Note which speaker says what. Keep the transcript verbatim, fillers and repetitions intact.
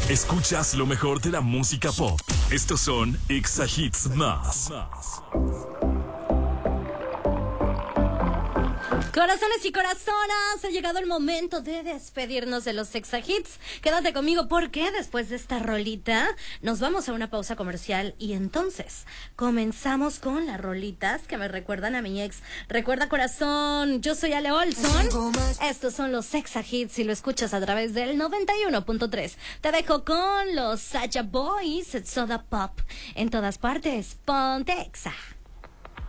Speaker 1: Escuchas lo mejor de la música pop. Estos son Exa Hits Más.
Speaker 2: Corazones y corazonas, ha llegado el momento de despedirnos de los Exa Hits. Quédate conmigo porque después de esta rolita nos vamos a una pausa comercial y entonces comenzamos con las rolitas que me recuerdan a mi ex. Recuerda, corazón, yo soy Ale Olson. Estos son los Exa Hits y lo escuchas a través del noventa y uno punto tres. Te dejo con los Sacha Boys, Soda Pop. En todas partes, ponte Exa.